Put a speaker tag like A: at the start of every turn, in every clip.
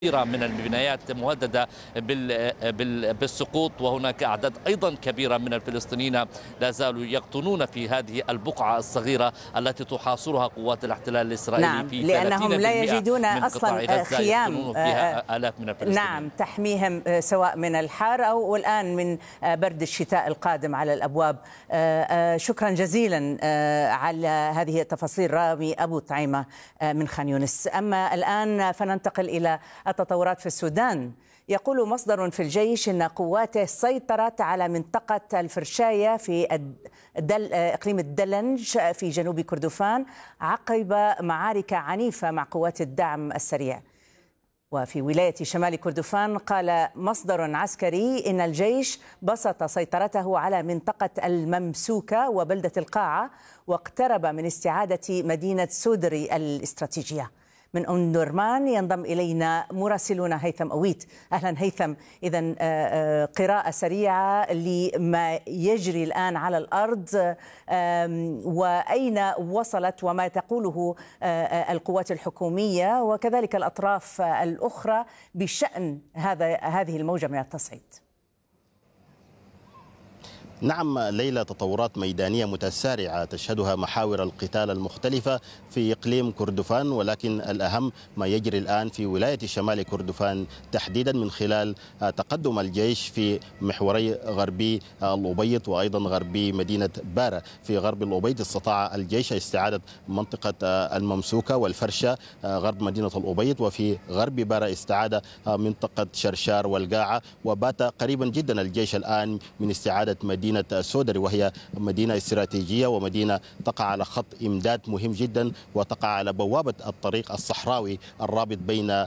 A: كثيرة من البنايات مهددة بالسقوط، وهناك أعداد أيضا كبيرة من الفلسطينيين لا زالوا يقطنون في هذه البقعة الصغيرة التي تحاصرها قوات الاحتلال الإسرائيلي.
B: نعم،
A: في
B: لأنهم لا
A: 30%
B: يجدون
A: من قطاع
B: أصلا
A: غزة
B: خيام
A: يسكنون فيها آلاف من الفلسطينيين.
B: نعم تحميهم سواء من الحار أو الآن من برد الشتاء القادم على الأبواب. شكرا جزيلا على هذه التفاصيل رامي أبو طعيمة من خان يونس. أما الآن فننتقل إلى التطورات في السودان. يقول مصدر في الجيش أن قواته سيطرت على منطقة الفرشاية في إقليم الدلنج في جنوب كردفان عقب معارك عنيفة مع قوات الدعم السريع. وفي ولاية شمال كردفان قال مصدر عسكري إن الجيش بسط سيطرته على منطقة الممسوكة وبلدة القاعة، واقترب من استعادة مدينة سودري الاستراتيجية. من أم درمان ينضم إلينا مراسلنا هيثم أويت. أهلا هيثم. إذن قراءة سريعة لما يجري الآن على الأرض، وأين وصلت وما تقوله القوات الحكومية وكذلك الأطراف الأخرى بشأن هذه الموجة من التصعيد.
C: نعم ليلى، تطورات ميدانية متسارعة تشهدها محاور القتال المختلفة في إقليم كردفان، ولكن الأهم ما يجري الآن في ولاية شمال كردفان تحديدا من خلال تقدم الجيش في محوري غربي الأبيض وأيضا غربي مدينة بارة. في غرب الأبيض استطاع الجيش استعادة منطقة الممسوكة والفرشة غرب مدينة الأبيض، وفي غرب بارة استعاد منطقة شرشار والقاعة، وبات قريبا جدا الجيش الآن من استعادة مدينة سودري، وهي مدينة استراتيجية ومدينة تقع على خط إمداد مهم جدا وتقع على بوابة الطريق الصحراوي الرابط بين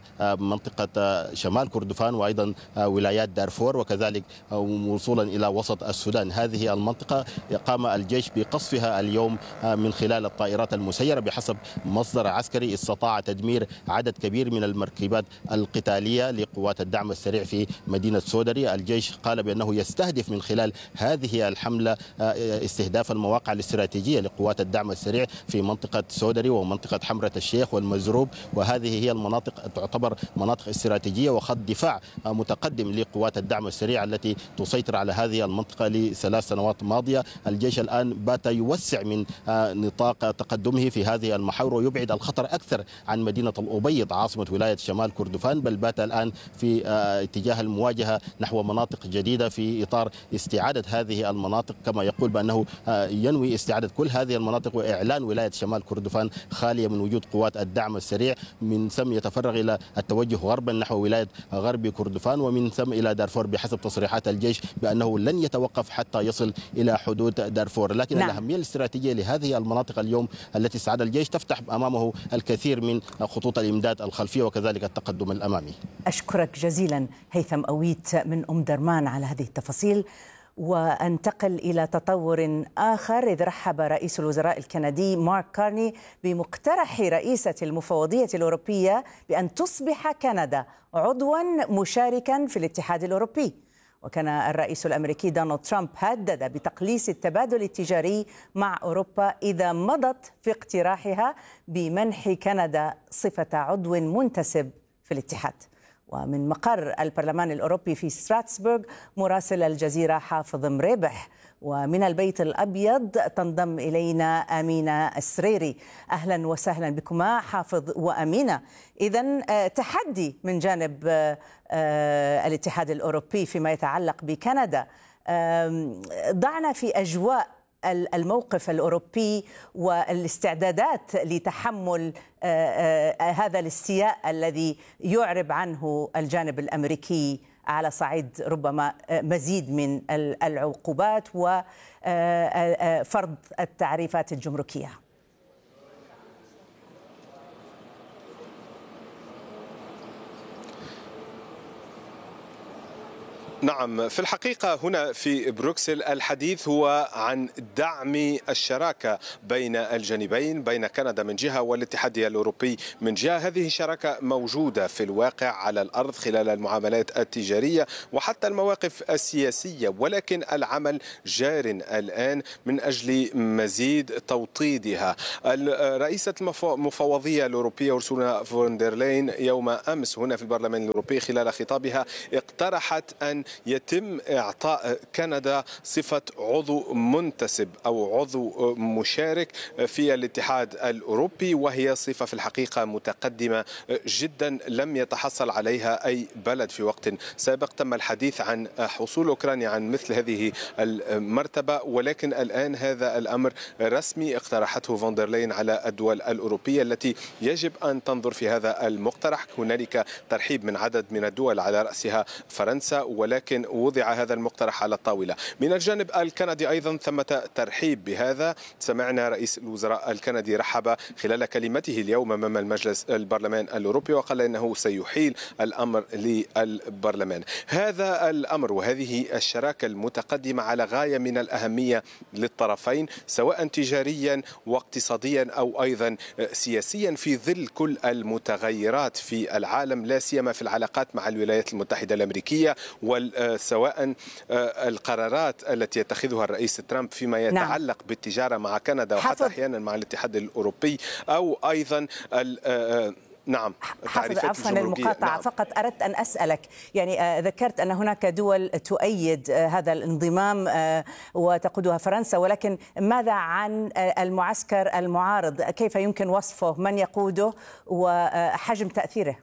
C: منطقة شمال كردفان وأيضا ولايات دارفور وكذلك وصولا إلى وسط السودان. هذه المنطقة قام الجيش بقصفها اليوم من خلال الطائرات المسيرة. بحسب مصدر عسكري استطاع تدمير عدد كبير من المركبات القتالية لقوات الدعم السريع في مدينة سودري. الجيش قال بأنه يستهدف من خلال هذه الحملة استهداف المواقع الاستراتيجية لقوات الدعم السريع في منطقة سودري ومنطقة حمرة الشيخ والمزروب، وهذه هي المناطق تعتبر مناطق استراتيجية وخط دفاع متقدم لقوات الدعم السريع التي تسيطر على هذه المنطقة ل3 سنوات ماضية. الجيش الآن بات يوسع من نطاق تقدمه في هذه المحاور ويبعد الخطر أكثر عن مدينة الأبيض عاصمة ولاية شمال كردفان، بل بات الآن في اتجاه المواجهة نحو مناطق جديدة في إطار استعادة هذه المناطق، كما يقول بأنه ينوي استعادة كل هذه المناطق وإعلان ولاية شمال كردفان خالية من وجود قوات الدعم السريع. من ثم يتفرغ إلى التوجه غربا نحو ولاية غرب كردفان ومن ثم إلى دارفور بحسب تصريحات الجيش بأنه لن يتوقف حتى يصل إلى حدود دارفور. لكن نعم. الأهمية الاستراتيجية لهذه المناطق اليوم التي استعاد الجيش تفتح أمامه الكثير من خطوط الإمداد الخلفية وكذلك التقدم الأمامي.
B: أشكرك جزيلا هيثم أويت من أم درمان على هذه التفاصيل. وانتقل إلى تطور آخر، إذ رحب رئيس الوزراء الكندي مارك كارني بمقترح رئيسة المفوضية الأوروبية بأن تصبح كندا عضوا مشاركا في الاتحاد الأوروبي. وكان الرئيس الأمريكي دونالد ترامب هدد بتقليص التبادل التجاري مع أوروبا إذا مضت في اقتراحها بمنح كندا صفة عضو منتسب في الاتحاد. ومن مقر البرلمان الأوروبي في ستراسبورغ مراسل الجزيرة حافظ مريبح، ومن البيت الأبيض تنضم إلينا أمينة السريري. أهلا وسهلا بكما حافظ وأمينة. إذن تحدي من جانب الاتحاد الأوروبي فيما يتعلق بكندا. ضعنا في أجواء الموقف الأوروبي والاستعدادات لتحمل هذا الاستياء الذي يعرب عنه الجانب الأمريكي على صعيد ربما مزيد من العقوبات وفرض التعريفات الجمركية.
D: نعم، في الحقيقة هنا في بروكسل الحديث هو عن دعم الشراكة بين الجانبين، بين كندا من جهة والاتحادية الأوروبي من جهة. هذه الشراكة موجودة في الواقع على الأرض خلال المعاملات التجارية وحتى المواقف السياسية، ولكن العمل جار الآن من أجل مزيد توطيدها. رئيسة المفوضية الأوروبية أورسولا فون دير لاين يوم أمس هنا في البرلمان الأوروبي خلال خطابها اقترحت أن يتم إعطاء كندا صفة عضو منتسب أو عضو مشارك في الاتحاد الأوروبي، وهي صفة في الحقيقة متقدمة جدا لم يتحصل عليها أي بلد في وقت سابق. تم الحديث عن حصول أوكرانيا عن مثل هذه المرتبة، ولكن الآن هذا الأمر رسمي اقترحته فون دير لاين على الدول الأوروبية التي يجب أن تنظر في هذا المقترح. هنالك ترحيب من عدد من الدول على رأسها فرنسا، ولكن وضع هذا المقترح على الطاولة. من الجانب الكندي أيضا ثمة ترحيب بهذا. سمعنا رئيس الوزراء الكندي رحب خلال كلمته اليوم أمام المجلس البرلمان الأوروبي وقال إنه سيحيل الأمر للبرلمان. هذا الأمر وهذه الشراكة المتقدمة على غاية من الأهمية للطرفين، سواء تجاريا واقتصاديا أو أيضا سياسيا، في ظل كل المتغيرات في العالم، لا سيما في العلاقات مع الولايات المتحدة الأمريكية، وسواء القرارات التي يتخذها الرئيس ترامب فيما يتعلق بالتجارة مع كندا وحتى أحيانا مع الاتحاد الأوروبي، أو أيضا نعم
B: عفوا المقاطعة. نعم. فقط أردت أن أسألك، يعني ذكرت أن هناك دول تؤيد هذا الانضمام وتقودها فرنسا، ولكن ماذا عن المعسكر المعارض؟ كيف يمكن وصفه؟ من يقوده وحجم تأثيره؟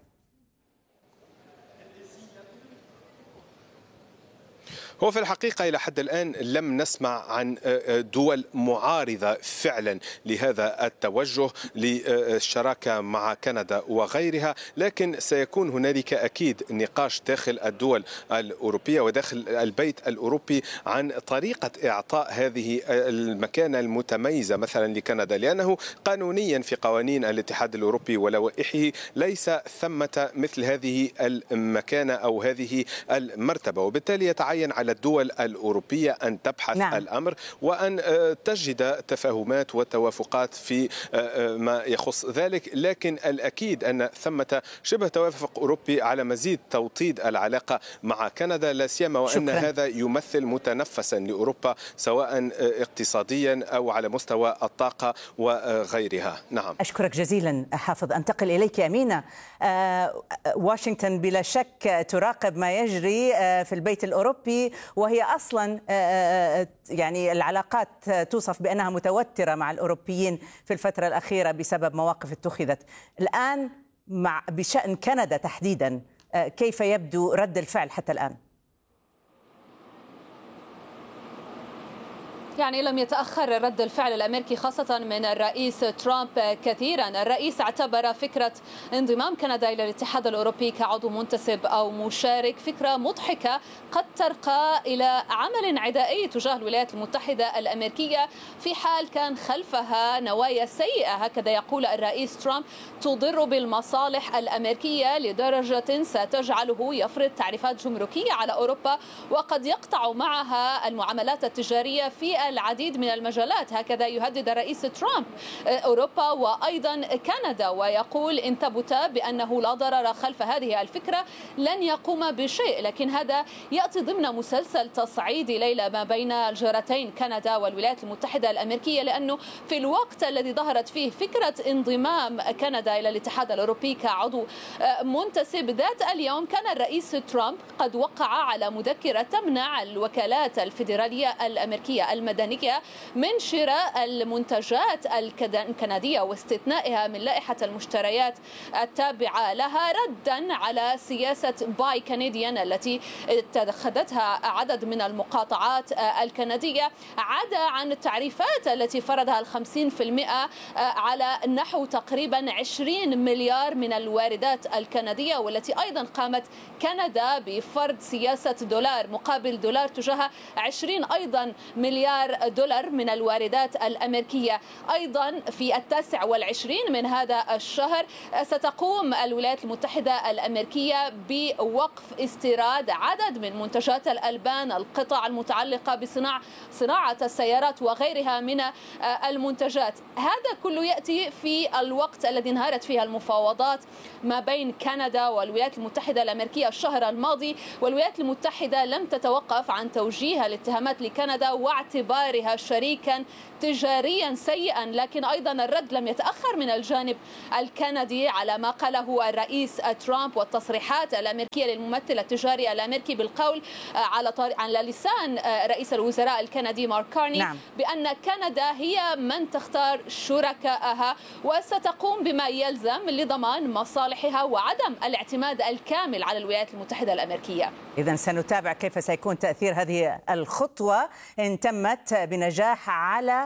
D: هو في الحقيقة إلى حد الآن لم نسمع عن دول معارضة فعلا لهذا التوجه للشراكة مع كندا وغيرها، لكن سيكون هنالك أكيد نقاش داخل الدول الأوروبية وداخل البيت الأوروبي عن طريقة إعطاء هذه المكانة المتميزة مثلا لكندا، لأنه قانونيا في قوانين الاتحاد الأوروبي ولوائحه ليس ثمة مثل هذه المكانة أو هذه المرتبة، وبالتالي يتعين على الدول الأوروبية أن تبحث الأمر وأن تجد تفاهمات وتوافقات في ما يخص ذلك. لكن الأكيد أن ثمة شبه توافق أوروبي على مزيد توطيد العلاقة مع كندا، لا سيما وأن هذا يمثل متنفسا لأوروبا سواء اقتصاديا أو على مستوى الطاقة وغيرها. نعم،
B: أشكرك جزيلا حافظ. أنتقل إليك أمينة. واشنطن بلا شك تراقب ما يجري في البيت الأوروبي، وهي أصلا يعني العلاقات توصف بأنها متوترة مع الأوروبيين في الفترة الأخيرة بسبب مواقف اتخذت. الآن بشأن كندا تحديدا، كيف يبدو رد الفعل حتى الآن؟
E: يعني لم يتأخر رد الفعل الأمريكي خاصة من الرئيس ترامب كثيرا. الرئيس اعتبر فكرة انضمام كندا إلى الاتحاد الأوروبي كعضو منتسب أو مشارك فكرة مضحكة قد ترقى إلى عمل عدائي تجاه الولايات المتحدة الأمريكية في حال كان خلفها نوايا سيئة، هكذا يقول الرئيس ترامب، تضر بالمصالح الأمريكية لدرجة ستجعله يفرض تعريفات جمركية على أوروبا وقد يقطع معها المعاملات التجارية في العديد من المجالات. هكذا يهدد الرئيس ترامب أوروبا وأيضا كندا، ويقول إن ثبت بأنه لا ضرر خلف هذه الفكرة لن يقوم بشيء. لكن هذا يأتي ضمن مسلسل تصعيدي ليلى ما بين الجارتين كندا والولايات المتحدة الأمريكية، لأنه في الوقت الذي ظهرت فيه فكرة انضمام كندا إلى الاتحاد الأوروبي كعضو منتسب ذات اليوم، كان الرئيس ترامب قد وقع على مذكرة تمنع الوكالات الفيدرالية الأمريكية المدنية من شراء المنتجات الكندية واستثنائها من لائحة المشتريات التابعة لها، ردا على سياسة باي كنديان التي اتخذتها عدد من المقاطعات الكندية، عدا عن التعريفات التي فرضها 50% على نحو تقريبا 20 مليار من الواردات الكندية، والتي أيضا قامت كندا بفرض سياسة دولار مقابل دولار تجاه 20 أيضا مليار مليار دولار من الواردات الأمريكية. أيضا في 29 من هذا الشهر ستقوم الولايات المتحدة الأمريكية بوقف استيراد عدد من منتجات الألبان، القطع المتعلقة بصناعة السيارات وغيرها من المنتجات. هذا كله يأتي في الوقت الذي انهارت فيه المفاوضات ما بين كندا والولايات المتحدة الأمريكية الشهر الماضي، والولايات المتحدة لم تتوقف عن توجيه الاتهامات لكندا واعتبارها شريكا تجاريا سيئا، لكن أيضا الرد لم يتأخر من الجانب الكندي على ما قاله الرئيس ترامب والتصريحات الأمريكية للممثل التجاري الأمريكي بالقول على لسان رئيس الوزراء الكندي مارك كارني
B: نعم.
E: بأن كندا هي من تختار شركائها وستقوم بما يلزم لضمان مصالحها وعدم الاعتماد الكامل على الولايات المتحدة الأمريكية.
B: إذن سنتابع كيف سيكون تأثير هذه الخطوة إن تمت بنجاح على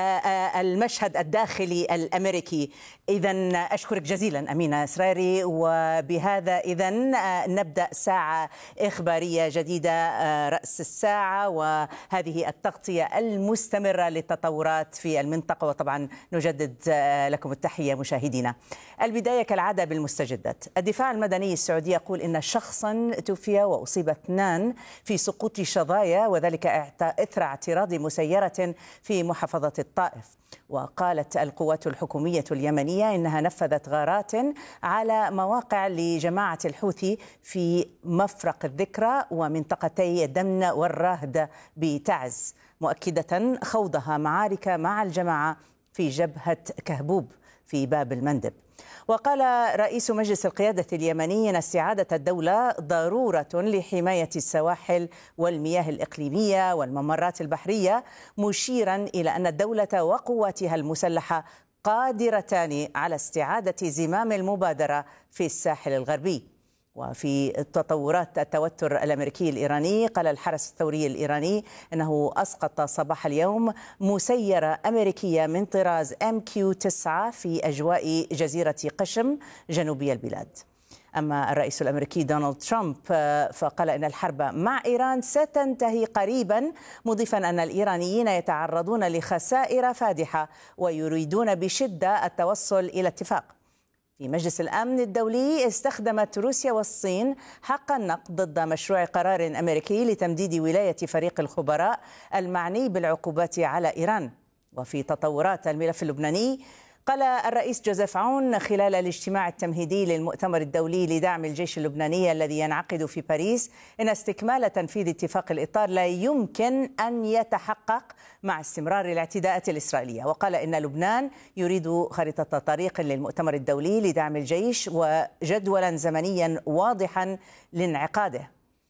B: المشهد الداخلي الأمريكي. إذن أشكرك جزيلا أمينة سراري، وبهذا إذن نبدأ ساعة إخبارية جديدة رأس الساعة، وهذه التغطية المستمرة للتطورات في المنطقة، وطبعا نجدد لكم التحية مشاهدينا. البداية كالعادة بالمستجدات. الدفاع المدني السعودي يقول إن شخصا توفي وأصيب 2 في سقوط شظايا، وذلك إثر اعتراض مسيرة في محافظة الطائف. وقالت القوات الحكومية اليمنية إنها نفذت غارات على مواقع لجماعة الحوثي في مفرق الذكرى ومنطقتي دمن والراهد بتعز، مؤكدة خوضها معارك مع الجماعة في جبهة كهبوب في باب المندب. وقال رئيس مجلس القيادة اليمني أن استعادة الدولة ضرورة لحماية السواحل والمياه الإقليمية والممرات البحرية، مشيرا إلى أن الدولة وقواتها المسلحة قادرتان على استعادة زمام المبادرة في الساحل الغربي. وفي تطورات التوتر الأمريكي الإيراني، قال الحرس الثوري الإيراني أنه أسقط صباح اليوم مسيرة أمريكية من طراز MQ-9 في أجواء جزيرة قشم جنوبي البلاد. أما الرئيس الأمريكي دونالد ترامب فقال إن الحرب مع إيران ستنتهي قريبا، مضيفا أن الإيرانيين يتعرضون لخسائر فادحة ويريدون بشدة التوصل إلى اتفاق. في مجلس الأمن الدولي استخدمت روسيا والصين حق النقد ضد مشروع قرار أمريكي لتمديد ولاية فريق الخبراء المعني بالعقوبات على إيران. وفي تطورات الملف اللبناني، قال الرئيس جوزيف عون خلال الاجتماع التمهيدي للمؤتمر الدولي لدعم الجيش اللبناني الذي ينعقد في باريس إن استكمال تنفيذ اتفاق الإطار لا يمكن أن يتحقق مع استمرار الاعتداءات الإسرائيلية. وقال إن لبنان يريد خريطة طريق للمؤتمر الدولي لدعم الجيش وجدولا زمنيا واضحا لانعقاده.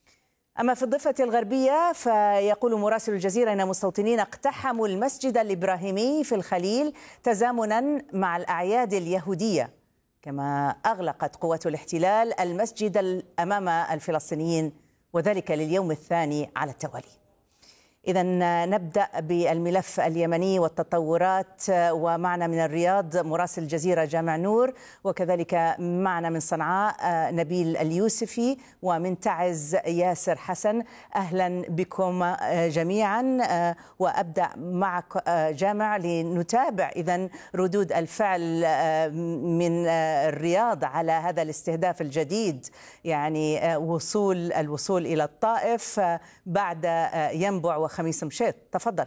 B: أما في الضفة الغربية فيقول مراسل الجزيرة أن مستوطنين اقتحموا المسجد الإبراهيمي في الخليل تزامنا مع الأعياد اليهودية، كما أغلقت قوات الاحتلال المسجد أمام الفلسطينيين، وذلك لليوم الثاني على التوالي. إذن نبدأ بالملف اليمني والتطورات، ومعنا من الرياض مراسل الجزيرة جامع نور، وكذلك معنا من صنعاء نبيل اليوسفي، ومن تعز ياسر حسن. أهلا بكم جميعا، وأبدأ معك جامع لنتابع إذن ردود الفعل من الرياض على هذا الاستهداف الجديد، يعني الوصول إلى الطائف بعد ينبع وخميس مشيط. تفضل.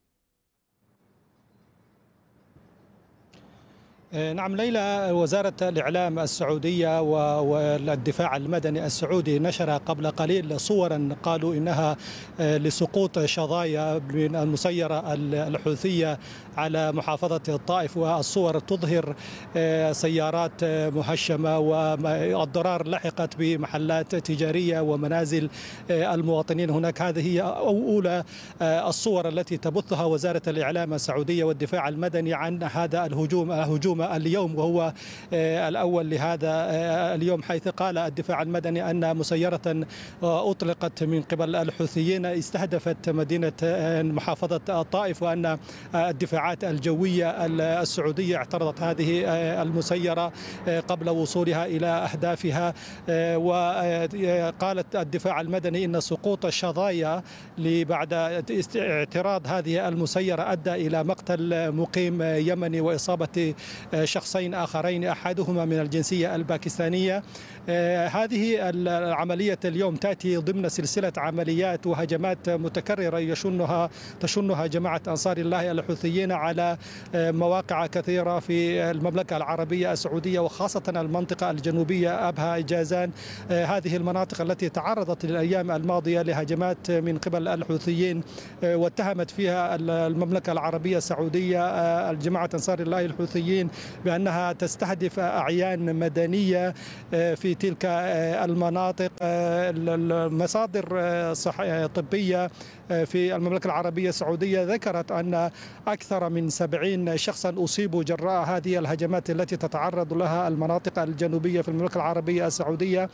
F: نعم ليلى، وزارة الإعلام السعودية والدفاع المدني السعودي نشر قبل قليل صورا قالوا إنها لسقوط شظايا من المسيرة الحوثية على محافظة الطائف، والصور تظهر سيارات مهشمة والضرار لحقت بمحلات تجارية ومنازل المواطنين هناك. هذه هي أولى الصور التي تبثها وزارة الإعلام السعودية والدفاع المدني عن هذا الهجوم أحدهما اليوم وهو الأول لهذا اليوم، حيث قال الدفاع المدني أن مسيرة أطلقت من قبل الحوثيين استهدفت مدينة محافظة الطائف، وأن الدفاعات الجوية السعودية اعترضت هذه المسيرة قبل وصولها إلى أهدافها. وقالت الدفاع المدني إن سقوط الشظايا بعد اعتراض هذه المسيرة أدى إلى مقتل مقيم يمني وإصابة شخصين آخرين أحدهما من الجنسية الباكستانية. هذه العملية اليوم تأتي ضمن سلسلة عمليات وهجمات متكررة تشنها جماعة أنصار الله الحوثيين على مواقع كثيرة في المملكة العربية السعودية، وخاصة المنطقة الجنوبية أبها جازان. هذه المناطق التي تعرضت الأيام الماضية لهجمات من قبل الحوثيين، واتهمت فيها المملكة العربية السعودية جماعة أنصار الله الحوثيين بأنها تستهدف أعيان مدنية في تلك المناطق. المصادر طبية في المملكة العربية السعودية ذكرت أن أكثر من 70 شخصا أصيبوا جراء هذه الهجمات التي تتعرض لها المناطق الجنوبية في المملكة العربية السعودية.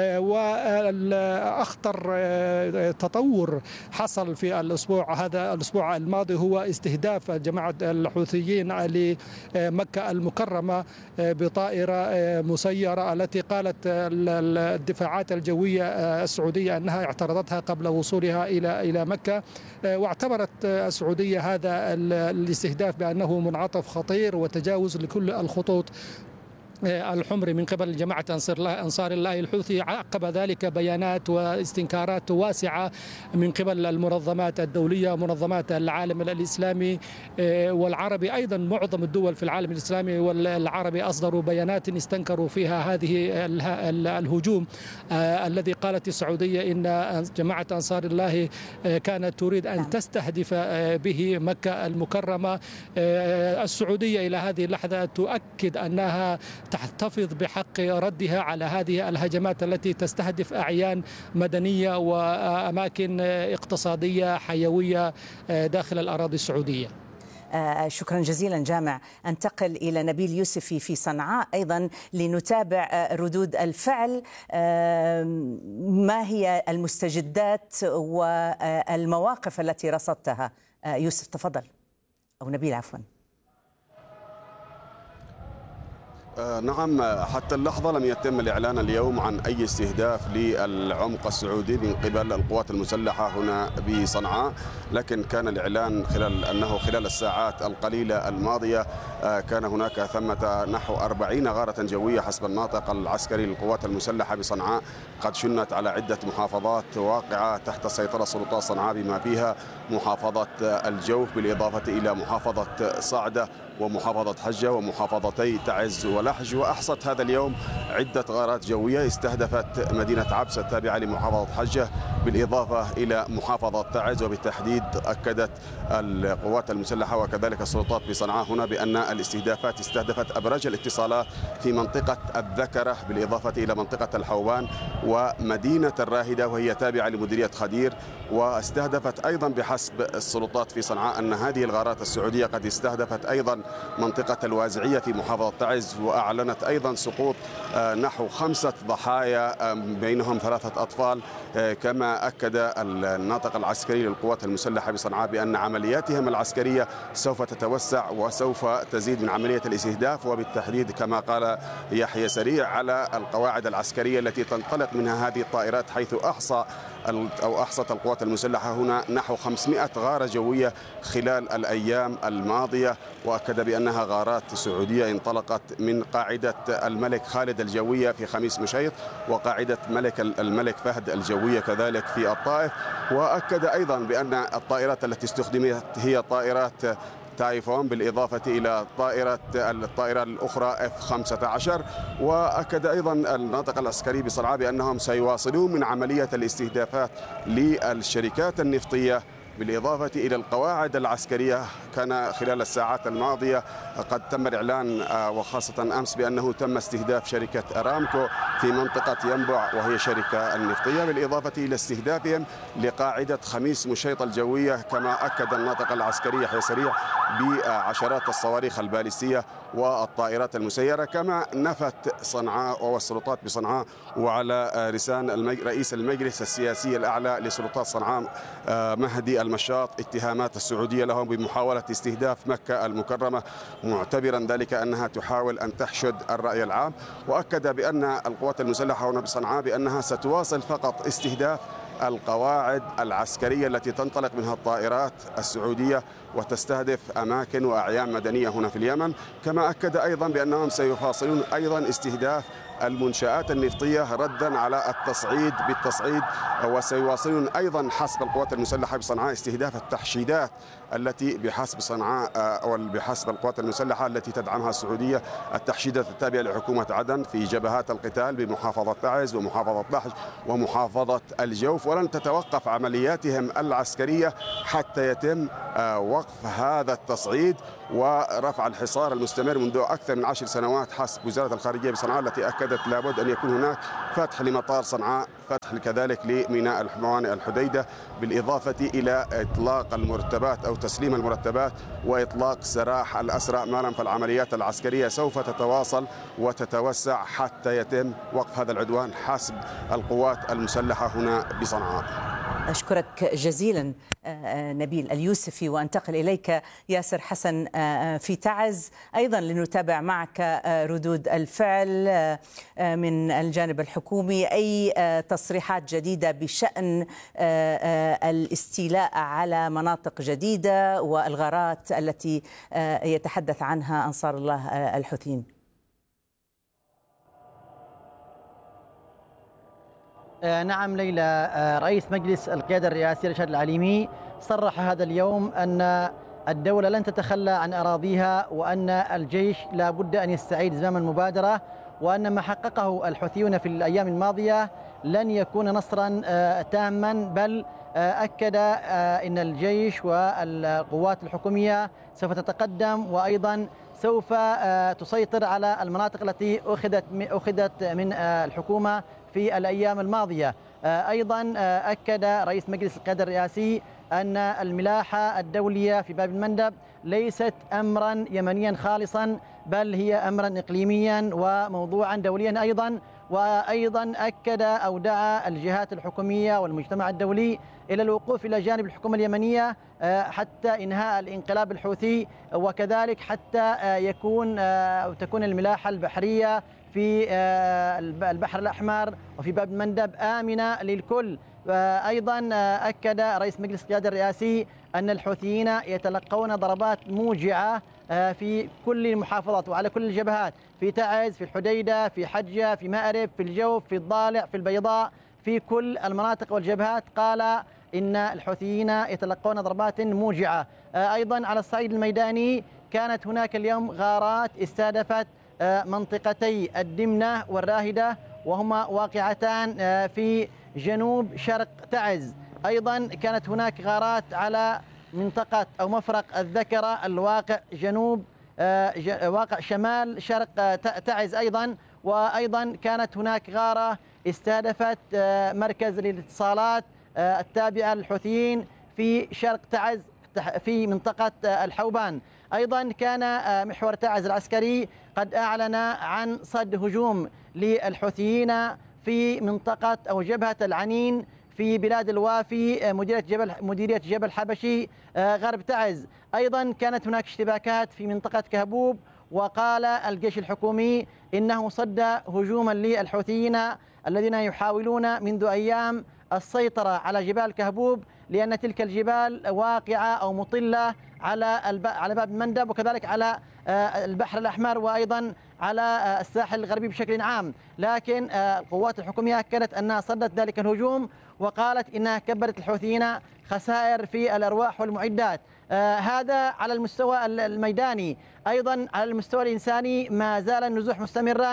F: والأخطر تطور حصل في الأسبوع الماضي هو استهداف جماعة الحوثيين لمكة المكرمة بطائرة مسيرة التي قالت الدفاعات الجوية السعودية أنها اعترضتها قبل وصولها إلى مكة. واعتبرت السعودية هذا الاستهداف بأنه منعطف خطير وتجاوز لكل الخطوط الحمر من قبل جماعة أنصار الله الحوثي. عقب ذلك بيانات واستنكارات واسعة من قبل المنظمات الدولية ومنظمات العالم الإسلامي والعربي أيضا. معظم الدول في العالم الإسلامي والعربي أصدروا بيانات استنكروا فيها هذه الهجوم الذي قالت السعودية إن جماعة أنصار الله كانت تريد أن تستهدف به مكة المكرمة. السعودية إلى هذه اللحظة تؤكد أنها تحتفظ بحق ردها على هذه الهجمات التي تستهدف أعيان مدنية وأماكن اقتصادية حيوية داخل الأراضي السعودية.
B: شكرا جزيلا جامع. أنتقل إلى نبيل يوسفي في صنعاء أيضا لنتابع ردود الفعل. ما هي المستجدات والمواقف التي رصدتها؟ يوسف تفضل، أو نبيل عفوا.
G: نعم، حتى اللحظة لم يتم الإعلان اليوم عن أي استهداف للعمق السعودي من قبل القوات المسلحة هنا بصنعاء، لكن كان الإعلان خلال الساعات القليلة الماضية كان هناك ثمة نحو 40 غارة جوية حسب الناطق العسكري للقوات المسلحة بصنعاء قد شنت على عدة محافظات واقعة تحت سيطرة سلطات صنعاء بما فيها محافظة الجوف بالإضافة إلى محافظة صعدة ومحافظة حجة ومحافظتي تعز ولحج. وأحصت هذا اليوم عدة غارات جوية استهدفت مدينة عبس التابعة لمحافظة حجة بالإضافة إلى محافظة تعز. وبالتحديد أكدت القوات المسلحة وكذلك السلطات بصنعاء هنا بأن الاستهدافات استهدفت أبراج الاتصالات في منطقة الذكرة بالإضافة إلى منطقة الحوبان ومدينة الراهدة وهي تابعة لمديرية خدير. واستهدفت أيضا بحسب السلطات في صنعاء أن هذه الغارات السعودية قد استهدفت أيضا منطقة الوازعية في محافظة تعز، وأعلنت أيضا سقوط نحو 5 ضحايا بينهم 3 أطفال. كما أكد الناطق العسكري للقوات المسلحة بصنعاء بأن عملياتهم العسكرية سوف تتوسع وسوف تزيد من عملية الاستهداف، وبالتحديد كما قال يحيى سريع على القواعد العسكرية التي تنطلق منها هذه الطائرات، حيث أحصت القوات المسلحة هنا نحو 500 غارة جوية خلال الأيام الماضية. وأكد بأنها غارات سعودية انطلقت من قاعدة الملك خالد الجوية في خميس مشيط وقاعدة الملك فهد الجوية كذلك في الطائف. وأكد أيضا بأن الطائرات التي استخدمت هي طائرات تايفون بالإضافة إلى الطائرة الأخرى F-15. وأكد أيضا الناطق العسكري بصنعاء بأنهم سيواصلون من عملية الاستهدافات للشركات النفطية بالإضافة إلى القواعد العسكرية كان خلال الساعات الماضية قد تم الإعلان وخاصة أمس بأنه تم استهداف شركة أرامكو في منطقة ينبع وهي شركة النفطية، بالإضافة إلى استهدافهم لقاعدة خميس مشيط الجوية، كما أكد الناطق العسكري يحيى سريع بعشرات الصواريخ الباليستية والطائرات المسيرة. كما نفت صنعاء والسلطات بصنعاء وعلى لسان رئيس المجلس السياسي الأعلى لسلطات صنعاء مهدي المشاط اتهامات السعودية لهم بمحاولة استهداف مكة المكرمة، معتبرا ذلك أنها تحاول أن تحشد الرأي العام. وأكد بأن القوات المسلحة هنا بصنعاء بأنها ستواصل فقط استهداف القواعد العسكرية التي تنطلق منها الطائرات السعودية وتستهدف أماكن وأعيان مدنية هنا في اليمن. كما أكد أيضا بأنهم سيواصلون أيضا استهداف المنشآت النفطية ردا على التصعيد بالتصعيد، وسيواصلون أيضا حسب القوات المسلحة بصنعاء استهداف التحشيدات التي بحسب صنعاء أو بحسب القوات المسلحة التي تدعمها السعودية، التحشيدات التابعة لحكومة عدن في جبهات القتال بمحافظة تعز ومحافظة لحج ومحافظة الجوف. ولن تتوقف عملياتهم العسكرية حتى يتم وقف هذا التصعيد ورفع الحصار المستمر منذ أكثر من 10 سنوات حسب وزارة الخارجية بصنعاء، التي أكدت لابد أن يكون هناك فتح لمطار صنعاء، فتح كذلك لميناء موانئ الحديدة، بالإضافة إلى إطلاق المرتبات أو تسليم المرتبات وإطلاق سراح الأسرى أماما. فالعمليات العسكرية سوف تتواصل وتتوسع حتى يتم وقف هذا العدوان حسب القوات المسلحة هنا بصنعاء.
B: أشكرك جزيلا نبيل اليوسفي. وأنتقل إليك ياسر حسن في تعز أيضا لنتابع معك ردود الفعل من الجانب الحكومي. أي تصريحات جديدة بشأن الاستيلاء على مناطق جديدة والغارات التي يتحدث عنها أنصار الله الحوثيين؟
H: نعم ليلى، رئيس مجلس القيادة الرئاسي رشاد العليمي صرح هذا اليوم أن الدولة لن تتخلى عن أراضيها، وأن الجيش لا بد أن يستعيد زمام المبادرة، وأن ما حققه الحوثيون في الأيام الماضية لن يكون نصرا تاما، بل أكد أن الجيش والقوات الحكومية سوف تتقدم وأيضا سوف تسيطر على المناطق التي أخذت من الحكومة في الأيام الماضية. أيضا أكد رئيس مجلس القيادة الرئاسي أن الملاحة الدولية في باب المندب ليست أمرا يمنيا خالصا، بل هي أمرا إقليميا وموضوعا دوليا أيضا. وأيضا أكد أو دعا الجهات الحكومية والمجتمع الدولي إلى الوقوف إلى جانب الحكومة اليمنية حتى إنهاء الانقلاب الحوثي، وكذلك حتى تكون الملاحة البحرية في البحر الأحمر وفي باب المندب آمنة للكل. أيضا أكد رئيس مجلس القيادة الرئاسي أن الحوثيين يتلقون ضربات موجعة في كل المحافظات وعلى كل الجبهات، في تعز، في الحديدة، في حجة، في مأرب، في الجوف، في الضالع، في البيضاء، في كل المناطق والجبهات. قال إن الحوثيين يتلقون ضربات موجعة. أيضا على الصعيد الميداني كانت هناك اليوم غارات استهدفت منطقتي الدمنة والراهدة، وهما واقعتان في جنوب شرق تعز. أيضا كانت هناك غارات على منطقة أو مفرق الذكرة الواقع واقع شمال شرق تعز أيضا. وأيضا كانت هناك غارة استهدفت مركز الاتصالات التابعة للحوثيين في شرق تعز في منطقة الحوبان. أيضا كان محور تعز العسكري قد أعلن عن صد هجوم للحوثيين في منطقة أو جبهة العنين في بلاد الوافي مديرية جبل حبشي غرب تعز. أيضا كانت هناك اشتباكات في منطقة كهبوب، وقال الجيش الحكومي إنه صد هجوما للحوثيين الذين يحاولون منذ أيام السيطرة على جبال كهبوب، لأن تلك الجبال واقعة أو مطلة على باب المندب وكذلك على البحر الأحمر وأيضا على الساحل الغربي بشكل عام. لكن القوات الحكومية أكدت أنها صدت ذلك الهجوم، وقالت إنها كبرت الحوثيين خسائر في الأرواح والمعدات. هذا على المستوى الميداني. أيضا على المستوى الإنساني ما زال النزوح مستمرا،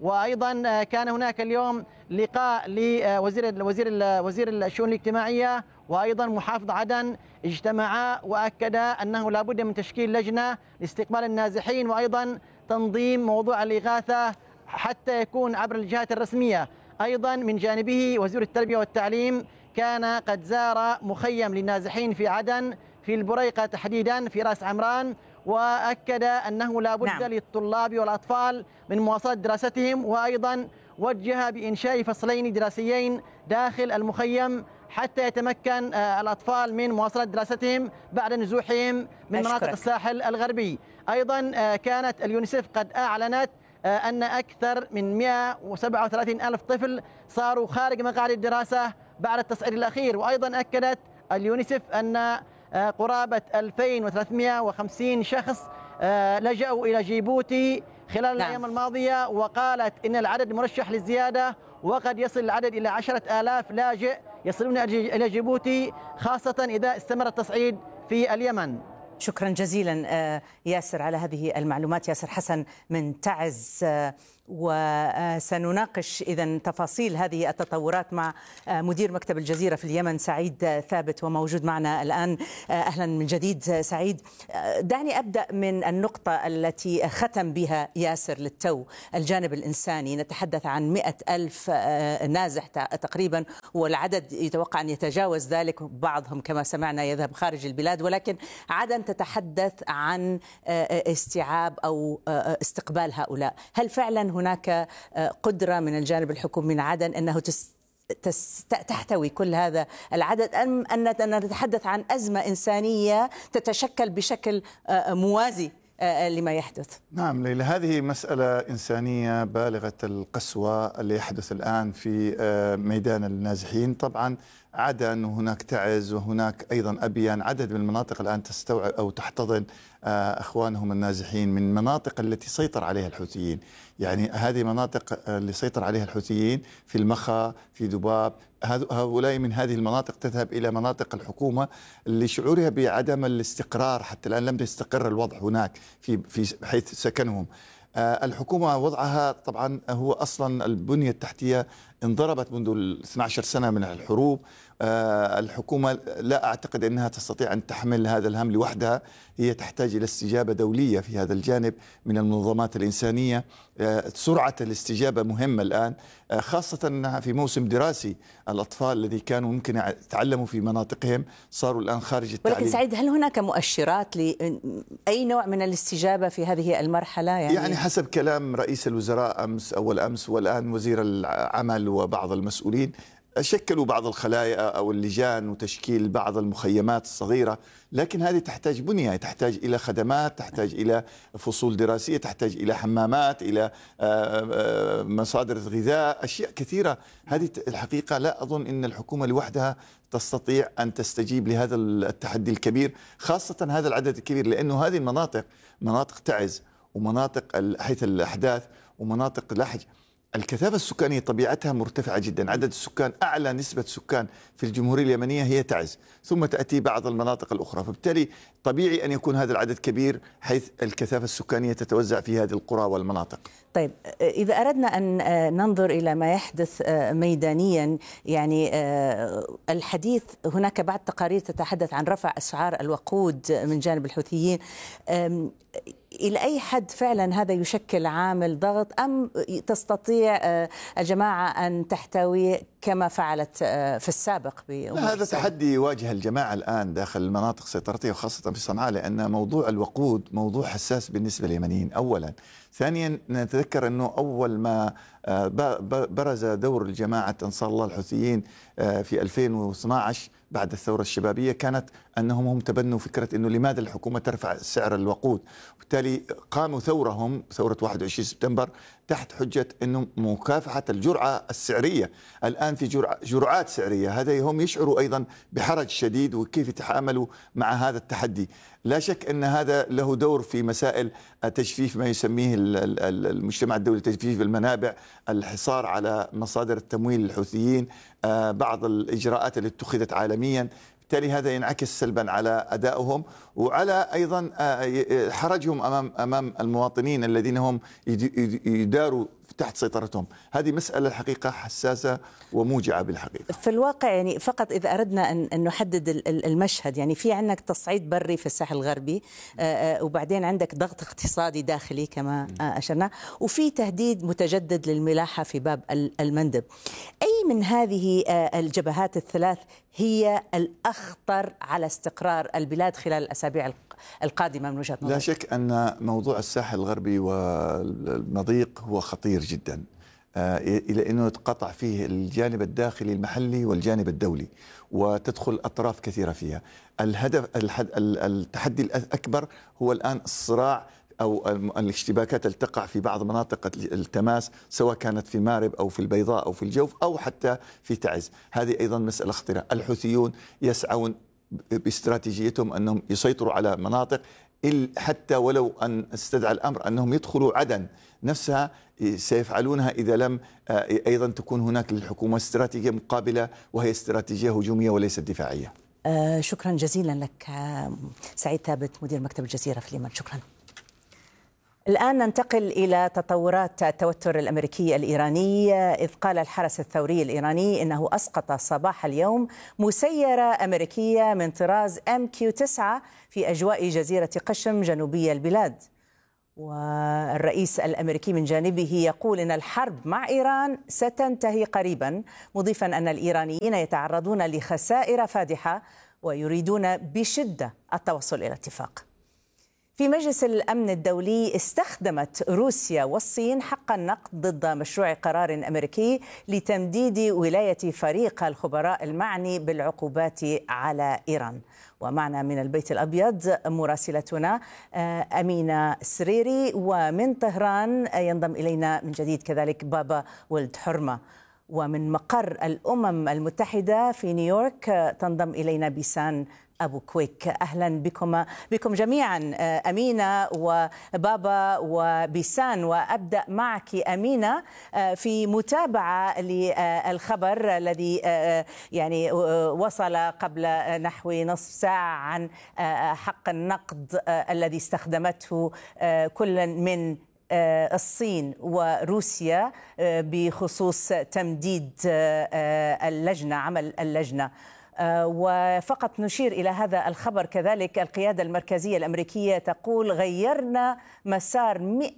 H: وأيضا كان هناك اليوم لقاء لوزير الشؤون الاجتماعية وأيضا محافظ عدن، اجتمعا وأكدا أنه لا بد من تشكيل لجنة لاستقبال النازحين وأيضا تنظيم موضوع الإغاثة حتى يكون عبر الجهات الرسمية. أيضا من جانبه وزير التربية والتعليم كان قد زار مخيم للنازحين في عدن في البريقة تحديدا في رأس عمران، وأكد أنه لا بد للطلاب والأطفال من مواصلة دراستهم، وأيضا وجه بإنشاء فصلين دراسيين داخل المخيم حتى يتمكن الأطفال من مواصلة دراستهم بعد نزوحهم من مناطق الساحل الغربي. أيضا كانت اليونيسف قد أعلنت أن أكثر من 137 ألف طفل صاروا خارج مقاعد الدراسة بعد التصعيد الأخير. وأيضا أكدت اليونيسف أن قرابة 2350 شخص لجأوا إلى جيبوتي خلال الأيام الماضية، وقالت إن العدد مرشح للزيادة وقد يصل العدد إلى 10,000 لاجئ يصلون إلى جيبوتي، خاصة إذا استمر التصعيد في اليمن.
B: شكرا جزيلا ياسر على هذه المعلومات. ياسر حسن من تعز، وسنناقش إذن تفاصيل هذه التطورات مع مدير مكتب الجزيرة في اليمن سعيد ثابت، وموجود معنا الآن. أهلا من جديد سعيد. دعني أبدأ من النقطة التي ختم بها ياسر للتو، الجانب الإنساني. نتحدث عن 100,000 نازح تقريبا، والعدد يتوقع أن يتجاوز ذلك، بعضهم كما سمعنا يذهب خارج البلاد، ولكن عدن تتحدث عن استيعاب أو استقبال هؤلاء. هل فعلا هناك قدرة من الجانب الحكومي من عدن أنه تحتوي كل هذا العدد، أم أننا نتحدث عن أزمة إنسانية تتشكل بشكل موازي لما يحدث؟
I: نعم ليلى، هذه مسألة إنسانية بالغة القسوة اللي يحدث الآن في ميدان النازحين. طبعا عدن وهناك تعز وهناك أيضا أبيان، عدد من المناطق الآن تستوعب أو تحتضن أخوانهم النازحين من مناطق التي سيطر عليها الحوثيين. يعني هذه مناطق اللي سيطر عليها الحوثيين في المخا، في ذباب، هؤلاء من هذه المناطق تذهب إلى مناطق الحكومة لشعورها بعدم الاستقرار. حتى الآن لم يستقر الوضع هناك في حيث سكنهم. الحكومة وضعها طبعا هو أصلا البنية التحتية انضربت منذ 12 سنة من الحروب. الحكومة لا أعتقد أنها تستطيع أن تحمل هذا الهم لوحدها، هي تحتاج إلى استجابة دولية في هذا الجانب من المنظمات الإنسانية. سرعة الاستجابة مهمة الآن، خاصة أنها في موسم دراسي. الأطفال الذي كانوا ممكن يتعلموا في مناطقهم صاروا الآن خارج التعليم.
B: ولكن سعيد، هل هناك مؤشرات لأي نوع من الاستجابة في هذه المرحلة؟
I: يعني حسب كلام رئيس الوزراء أول أمس والآن وزير العمل وبعض المسؤولين، شكلوا بعض الخلايا أو اللجان وتشكيل بعض المخيمات الصغيرة، لكن هذه تحتاج بنية، تحتاج إلى خدمات، تحتاج إلى فصول دراسية، تحتاج إلى حمامات، إلى مصادر غذاء، أشياء كثيرة. هذه الحقيقة لا أظن أن الحكومة لوحدها تستطيع أن تستجيب لهذا التحدي الكبير، خاصة هذا العدد الكبير، لأنه هذه المناطق مناطق تعز ومناطق حيث الأحداث ومناطق لحج. الكثافة السكانية طبيعتها مرتفعة جدا، عدد السكان أعلى نسبة سكان في الجمهورية اليمنية هي تعز، ثم تأتي بعض المناطق الأخرى، فبالتالي طبيعي أن يكون هذا العدد كبير حيث الكثافة السكانية تتوزع في هذه القرى والمناطق.
B: طيب، إذا أردنا أن ننظر إلى ما يحدث ميدانيا، يعني الحديث هناك بعض تقارير تتحدث عن رفع أسعار الوقود من جانب الحوثيين. إلى أي حد فعلا هذا يشكل عامل ضغط، أم تستطيع الجماعة أن تحتوي كما فعلت في السابق؟
I: هذا تحدي يواجه الجماعة الآن داخل المناطق سيطرتها وخاصة في صنعاء، لأن موضوع الوقود موضوع حساس بالنسبة لليمنيين أولا. ثانيا نتذكر أنه أول ما برز دور الجماعة أنصار الله الحوثيين في 2012 بعد الثورة الشبابية، كانت أنهم هم تبنوا فكرة أنه لماذا الحكومة ترفع سعر الوقود، وبالتالي قاموا ثورة 21 سبتمبر تحت حجة أنه مكافحة الجرعة السعرية. الآن في جرعات سعرية، هذا هم يشعروا أيضا بحرج شديد وكيف يتعاملوا مع هذا التحدي. لا شك أن هذا له دور في مسائل تجفيف ما يسميه المجتمع الدولي تجفيف المنابع، الحصار على مصادر التمويل للحوثيين، بعض الإجراءات التي اتخذت عالميا. بالتالي هذا ينعكس سلبا على أدائهم وعلى أيضا حرجهم أمام المواطنين الذين هم يداروا تحت سيطرتهم. هذه مسألة الحقيقة حساسة وموجعة بالحقيقة.
B: في الواقع يعني فقط إذا أردنا أن نحدد المشهد، يعني في عندك تصعيد بري في الساحل الغربي، وبعدين عندك ضغط اقتصادي داخلي كما أشرنا، وفي تهديد متجدد للملاحة في باب المندب. أي من هذه الجبهات الثلاث هي الأخطر على استقرار البلاد خلال الأسابيع القادمة من وجهة نظرك؟
I: لا شك أن موضوع الساحل الغربي والمضيق هو خطير جدا، إلى أنه يتقطع فيه الجانب الداخلي المحلي والجانب الدولي، وتدخل أطراف كثيرة فيها. التحدي الأكبر هو الآن الصراع أو الاشتباكات اللي تقع في بعض مناطق التماس، سواء كانت في مارب أو في البيضاء أو في الجوف أو حتى في تعز. هذه أيضا مسألة خطيرة. الحوثيون يسعون باستراتيجيتهم أنهم يسيطروا على مناطق، حتى ولو أن استدعى الأمر أنهم يدخلوا عدن نفسها سيفعلونها إذا لم أيضا تكون هناك للحكومة استراتيجية مقابلة، وهي استراتيجية هجومية وليست دفاعية.
B: شكرا جزيلا لك سعيد ثابت، مدير مكتب الجزيرة في اليمن. شكرا. الآن ننتقل إلى تطورات التوتر الأمريكي الإيراني، إذ قال الحرس الثوري الإيراني إنه أسقط صباح اليوم مسيرة أمريكية من طراز MQ-9 في أجواء جزيرة قشم جنوبي البلاد. والرئيس الأمريكي من جانبه يقول إن الحرب مع إيران ستنتهي قريبا، مضيفا أن الإيرانيين يتعرضون لخسائر فادحة ويريدون بشدة التوصل إلى اتفاق. في مجلس الأمن الدولي استخدمت روسيا والصين حق النقد ضد مشروع قرار أمريكي لتمديد ولاية فريق الخبراء المعني بالعقوبات على إيران. ومعنا من البيت الأبيض مراسلتنا أمينة سريري، ومن طهران ينضم إلينا من جديد كذلك بابا ولد حرمة، ومن مقر الأمم المتحدة في نيويورك تنضم إلينا بيسان أبو كويك. أهلا بكم جميعا أمينة وبابا وبيسان. وأبدأ معك أمينة في متابعة للخبر الذي يعني وصل قبل نحو نصف ساعة عن حق النقد الذي استخدمته كل من الصين وروسيا بخصوص تمديد اللجنة، عمل اللجنة. وفقط نشير إلى هذا الخبر كذلك القيادة المركزية الأمريكية تقول غيرنا مسار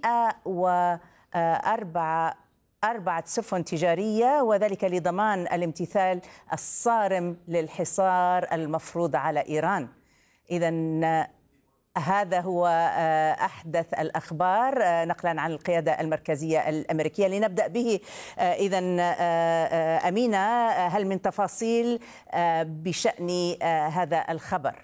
B: 104 سفن تجارية، وذلك لضمان الامتثال الصارم للحصار المفروض على إيران. إذن هذا هو أحدث الأخبار نقلا عن القيادة المركزية الأمريكية. لنبدأ به إذن أمينة، هل من تفاصيل بشأن هذا الخبر؟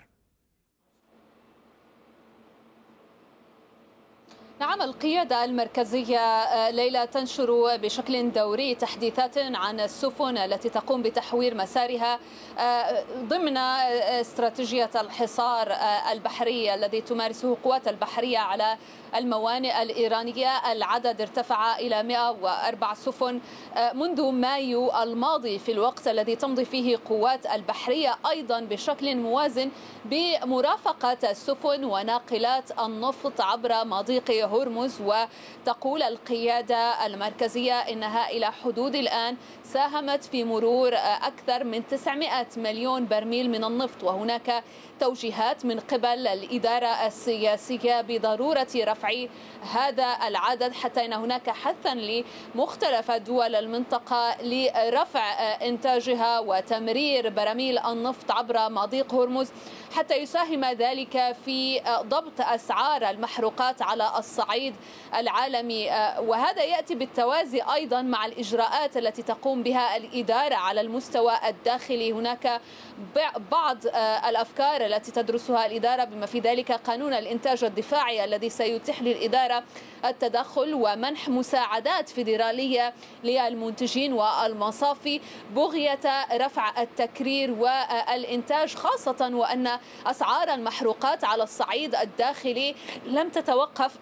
E: نعم، القيادة المركزية ليلى تنشر بشكل دوري تحديثات عن السفن التي تقوم بتحوير مسارها ضمن استراتيجية الحصار البحري الذي تمارسه القوات البحرية على الموانئ الإيرانية. العدد ارتفع إلى 104 سفن منذ مايو الماضي، في الوقت الذي تمضي فيه قوات البحرية أيضا بشكل موازن بمرافقة السفن وناقلات النفط عبر مضيق هرمز. وتقول القيادة المركزية إنها إلى حدود الآن ساهمت في مرور أكثر من 900 مليون برميل من النفط. وهناك توجيهات من قبل الإدارة السياسية بضرورة رفع هذا العدد، حتى أن هناك حثا لمختلف دول المنطقة لرفع إنتاجها وتمرير براميل النفط عبر مضيق هرمز، حتى يساهم ذلك في ضبط أسعار المحروقات على الصعيد العالمي. وهذا يأتي بالتوازي أيضا مع الإجراءات التي تقوم بها الإدارة على المستوى الداخلي. هناك بعض الأفكار التي تدرسها الإدارة، بما في ذلك قانون الإنتاج الدفاعي الذي سيتيح للإدارة التدخل ومنح مساعدات فيدرالية للمنتجين والمصافي بغية رفع التكرير والإنتاج، خاصة وأن أسعار المحروقات على الصعيد الداخلي لم تتوقف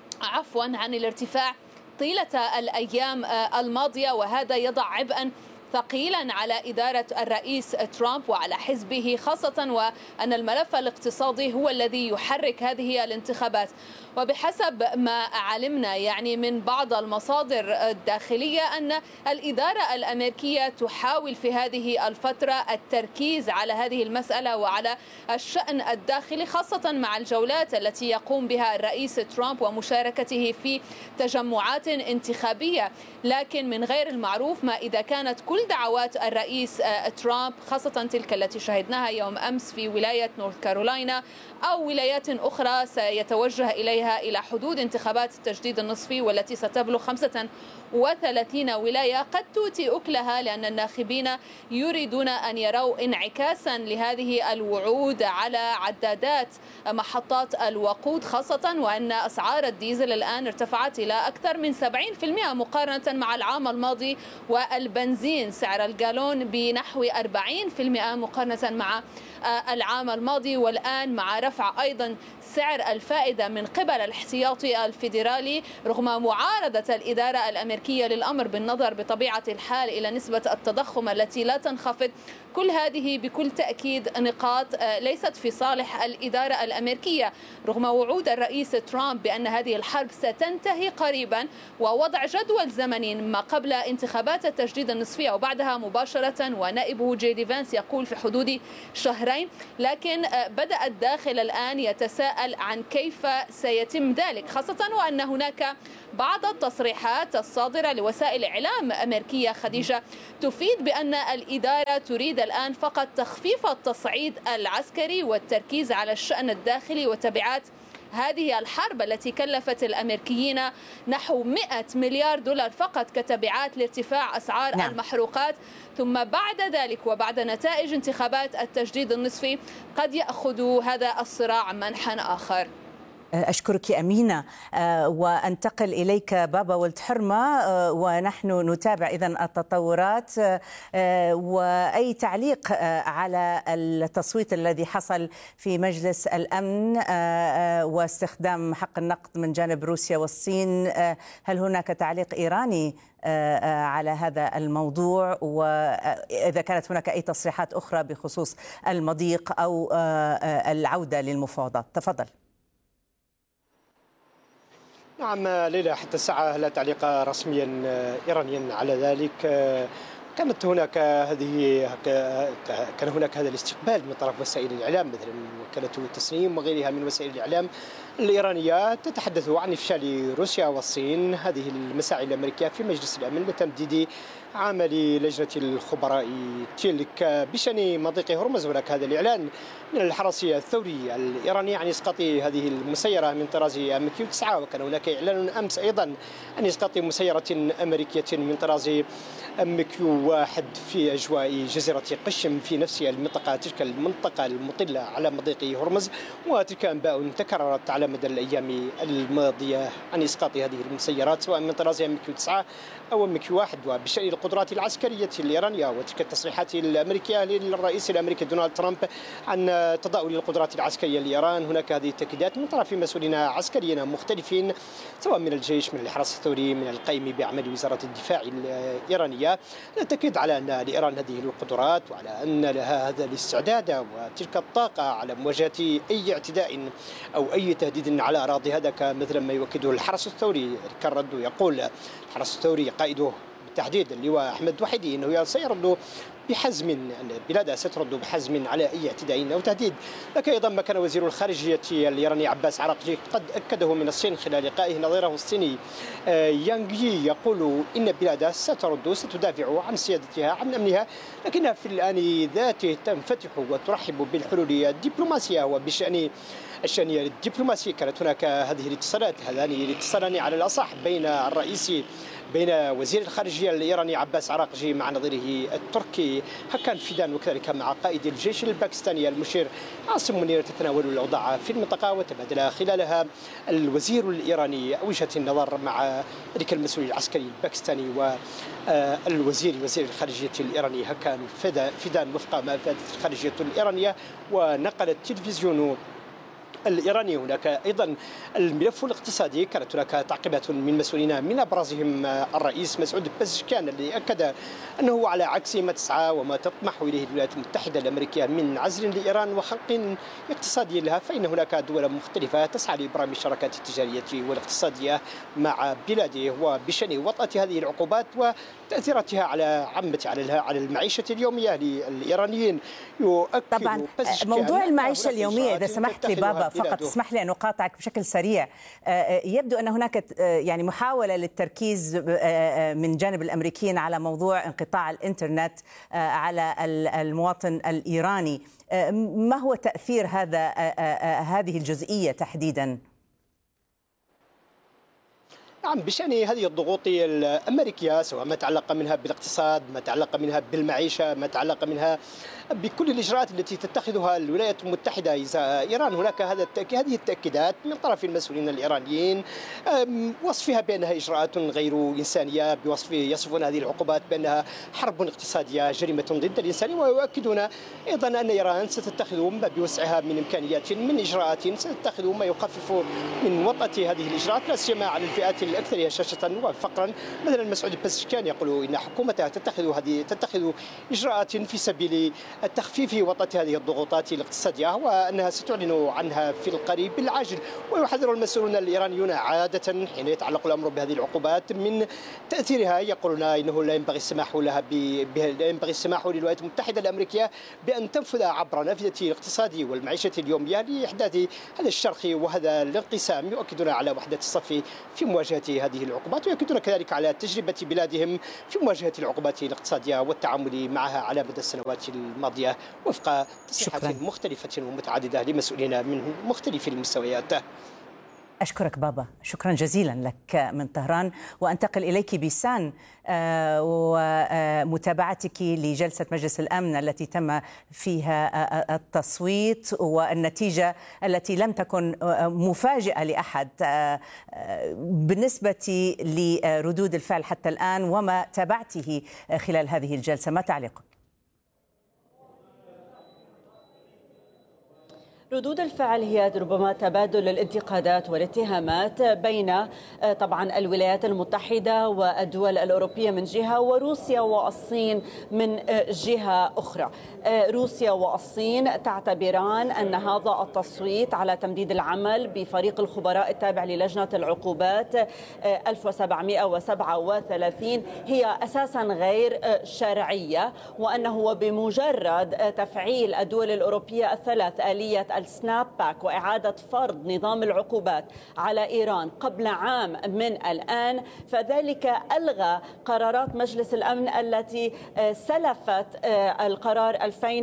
E: عن الارتفاع طيلة الأيام الماضية، وهذا يضع عبئا ثقيلا على إدارة الرئيس ترامب وعلى حزبه خاصة، وأن الملف الاقتصادي هو الذي يحرك هذه الانتخابات. وبحسب ما علمنا يعني من بعض المصادر الداخلية أن الإدارة الأمريكية تحاول في هذه الفترة التركيز على هذه المسألة وعلى الشأن الداخلي، خاصة مع الجولات التي يقوم بها الرئيس ترامب ومشاركته في تجمعات انتخابية. لكن من غير المعروف ما إذا كانت كل دعوات الرئيس ترامب، خاصة تلك التي شهدناها يوم أمس في ولاية نورث كارولاينا أو ولايات أخرى سيتوجه إليها إلى حدود انتخابات التجديد النصفي والتي ستبلغ 35 ولاية، قد تؤتي أكلها، لأن الناخبين يريدون أن يروا انعكاسا لهذه الوعود على عدادات محطات الوقود، خاصة وأن أسعار الديزل الآن ارتفعت إلى أكثر من 70% مقارنة مع العام الماضي، والبنزين سعر الجالون بنحو 40% مقارنة مع العام الماضي. والآن مع رفع أيضا سعر الفائدة من قبل الاحتياطي الفيدرالي رغم معارضة الإدارة الأمريكية للأمر بالنظر بطبيعة الحال إلى نسبة التضخم التي لا تنخفض. كل هذه بكل تأكيد نقاط ليست في صالح الإدارة الأمريكية، رغم وعود الرئيس ترامب بأن هذه الحرب ستنتهي قريبا ووضع جدول زمني ما قبل انتخابات التجديد النصفية وبعدها مباشرة، ونائبه جي دي فانس يقول في حدود شهرين. لكن بدأ الداخل الآن يتساءل عن كيف سيتم ذلك، خاصة وأن هناك بعض التصريحات الصادرة لوسائل إعلام أمريكية خديجة تفيد بأن الإدارة تريد الآن فقط تخفيف التصعيد العسكري والتركيز على الشأن الداخلي وتبعات هذه الحرب التي كلفت الأمريكيين نحو 100 مليار دولار فقط كتبعات لارتفاع أسعار المحروقات. ثم بعد ذلك وبعد نتائج انتخابات التجديد النصفي قد يأخذ هذا الصراع منحا آخر.
B: أشكرك أمينة، وأنتقل إليك بابا ولد حرمة، ونحن نتابع إذن التطورات، وأي تعليق على التصويت الذي حصل في مجلس الأمن واستخدام حق النقد من جانب روسيا والصين. هل هناك تعليق إيراني على هذا الموضوع، وإذا كانت هناك أي تصريحات أخرى بخصوص المضيق أو العودة للمفاوضات؟ تفضل.
J: نعم ليلى، حتى الساعة لا تعليق رسميا إيرانيا على ذلك. كان هناك هذا الاستقبال من طرف وسائل الإعلام مثل وكالة التسنيم وغيرها من وسائل الإعلام الإيرانية تتحدث عن إفشال روسيا والصين هذه المساعي الأمريكية في مجلس الأمن لتمديد عمل لجنة الخبراء تلك بشأن مضيق هرمز. هناك هذا الإعلان من الحرس الثوري الإيراني عن إسقاط هذه المسيرة من طراز MQ-9، وكان هناك إعلان أمس أيضا عن إسقاط مسيرة أمريكية من طراز MQ-1 في أجواء جزيرة قشم في نفس المنطقة، تلك المنطقة المطلة على مضيق هرمز. وتلك أنباء تكررت على مدى الأيام الماضية عن إسقاط هذه المسيرات سواء من طراز MQ-9 أو MQ-1. وبشأن القدرات العسكرية الإيرانية وتلك التصريحات الأمريكية للرئيس الأمريكي دونالد ترامب عن تضاؤل القدرات العسكرية لإيران، هناك هذه التأكيدات من طرف مسؤولين عسكريين مختلفين سواء من الجيش، من الحرس الثوري، من القائم بأعمال وزارة الدفاع الإيرانية، التأكيد على أن لإيران هذه القدرات وعلى أن لها هذا الاستعداد وتلك الطاقة على مواجهة أي اعتداء أو أي تهديد على أراضي هذا، مثل ما يؤكده الحرس الثوري. كالرد يقول الحرس الثوري قائده بالتحديد اللواء أحمد وحيدي أنه سيرد بحزم، البلاد سترد بحزم على أي اعتداء أو تهديد. لكن أيضا ما كان وزير الخارجية الإيراني عباس عراقجي قد أكده من الصين خلال لقائه نظيره الصيني يانغ يي، يقول إن البلاد سترد ستدافع عن سيادتها عن أمنها، لكنها في الآن ذاته تنفتح وترحب بالحلول الدبلوماسية. وبشأن الشأن الدبلوماسي كانت هناك هذه الاتصالات، هذان الاتصالان على الأصح بين وزير الخارجية الإيراني عباس عراقجي مع نظيره التركي هكان فيدان، وكذلك مع قائد الجيش الباكستاني المشير عاصم منير، تتناول الأوضاع في المنطقة. وتبادل خلالها الوزير الإيراني وجهة النظر مع ذلك المسؤول العسكري الباكستاني والوزير الخارجية الإيراني هكان فيدان وفق ما أفادت الخارجية الإيرانية. ونقل التلفزيون الإيراني. هناك أيضا الملف الاقتصادي، كانت هناك تعقيبات من مسؤولين من أبرزهم الرئيس مسعود بزشكيان الذي أكد أنه على عكس ما تسعى وما تطمح إليه الولايات المتحدة الأمريكية من عزل لإيران وخنق اقتصادي لها، فإن هناك دول مختلفة تسعى لإبرام الشراكات التجارية والاقتصادية مع بلاده. وبشأن وطأة هذه العقوبات وتأثيراتها على المعيشة اليومية للإيرانيين، يؤكد
B: طبعا موضوع المعيشة اليومية، إذا سمحت لي بابا فقط اسمح لي أن أقاطعك بشكل سريع. يبدو أن هناك يعني محاولة للتركيز من جانب الأمريكيين على موضوع انقطاع الإنترنت على المواطن الإيراني. ما هو تأثير هذه الجزئية تحديدا؟
J: نعم، بشأن هذه الضغوط الأمريكية، سواء ما تعلق منها بالاقتصاد، ما تعلق منها بالمعيشة، ما تعلق منها بكل الإجراءات التي تتخذها الولايات المتحدة إزاء إيران، هناك هذه التأكيدات من طرف المسؤولين الإيرانيين وصفها بأنها إجراءات غير إنسانية، يصفون هذه العقوبات بأنها حرب اقتصادية جريمة ضد الإنسانية، ويؤكدون أيضا أن إيران ستتخذ ما بوسعها من إمكانيات من إجراءات ستتخذ ما يخفف من وطأة هذه الإجراءات، لا سيما على الفئات الأكثر هشاشة وفقرا. مثلا مسعود بزشكيان يقول إن حكومتها تتخذ إجراءات في سبيل التخفيف وطأة هذه الضغوطات الاقتصادية، وأنها ستعلن عنها في القريب العاجل. ويحذر المسؤولون الإيرانيون عادة حين يتعلق الأمر بهذه العقوبات من تأثيرها، يقولون إنه لا ينبغي السماح للولايات المتحدة الأمريكية بأن تنفذ عبر نافذة الاقتصاد والمعيشة اليومية لإحداث هذا الشرخ وهذا الانقسام. يؤكدون على وحدة الصف في مواجهة هذه العقوبات، ويؤكدون كذلك على تجربة بلادهم في مواجهة العقوبات الاقتصادية والتعامل معها على مدى السنوات الماضية وفق تصريحات مختلفة ومتعددة لمسؤولين من مختلف المستويات.
B: أشكرك بابا، شكرا جزيلا لك من طهران. وأنتقل إليك بيسان ومتابعتك لجلسة مجلس الأمن التي تم فيها التصويت والنتيجة التي لم تكن مفاجئة لأحد بالنسبة لردود الفعل حتى الآن وما تابعته خلال هذه الجلسة. ما تعليقك؟
K: ردود الفعل هي ربما تبادل الانتقادات والاتهامات بين طبعا الولايات المتحدة والدول الأوروبية من جهة وروسيا والصين من جهة أخرى. روسيا والصين تعتبران أن هذا التصويت على تمديد العمل بفريق الخبراء التابع للجنة العقوبات 1737 هي أساسا غير شرعية، وأنه بمجرد تفعيل الدول الأوروبية الثلاث آلية السناب باك وإعادة فرض نظام العقوبات على إيران قبل عام من الآن، فذلك ألغى قرارات مجلس الأمن التي سلفت القرار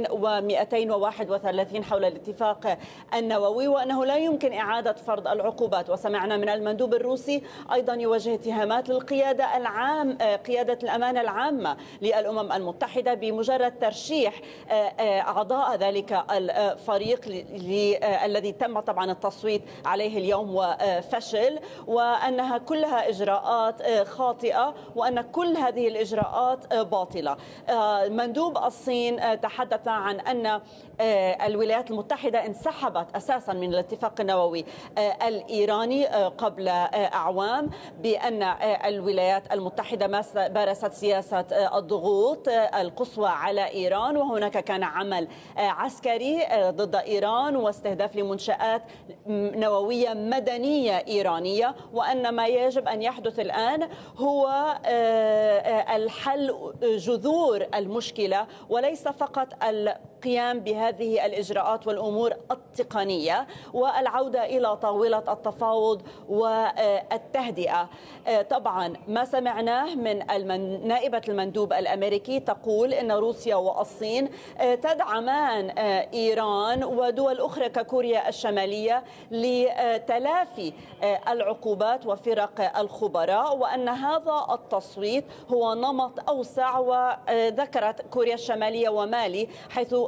K: 2231 حول الاتفاق النووي، وأنه لا يمكن إعادة فرض العقوبات. وسمعنا من المندوب الروسي أيضا يوجه اتهامات للقيادة قيادة الأمانة العامة للأمم المتحدة بمجرد ترشيح أعضاء ذلك الفريق الذي تم طبعا التصويت عليه اليوم وفشل، وأنها كلها إجراءات خاطئة وأن كل هذه الإجراءات باطلة. مندوب الصين تحدث عن أن الولايات المتحدة انسحبت أساسا من الاتفاق النووي الإيراني قبل أعوام، بأن الولايات المتحدة مارست سياسة الضغوط القصوى على إيران، وهناك كان عمل عسكري ضد إيران واستهداف لمنشآت نووية مدنية إيرانية، وأن ما يجب أن يحدث الآن هو الحل جذور المشكلة وليس فقط القيام بهذه الإجراءات والأمور التقنية والعودة إلى طاولة التفاوض والتهدئة. طبعا ما سمعناه من نائبة المندوب الأمريكي تقول إن روسيا والصين تدعمان إيران ودول أخرى ككوريا الشمالية لتلافي العقوبات وفرق الخبراء، وأن هذا التصويت هو نمط أوسع. وذكرت كوريا الشمالية ومالي حيث